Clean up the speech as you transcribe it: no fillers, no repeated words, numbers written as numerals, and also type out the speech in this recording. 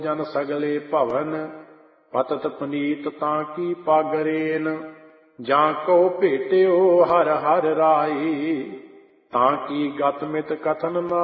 ਜਨ ਸਗਲੇ ਭਵਨ, ਪਤਤ ਪਨੀਤ ਤਾਂ ਕੀ ਪਾਗਰੇਨ। ਜਾਂ ਕੋ ਭੇਟਿਓ ਹਰ ਹਰ ਰਾਈ, ਤਾਂ ਕੀ ਗਤ ਮਿਤ ਕਥਨ ਨਾ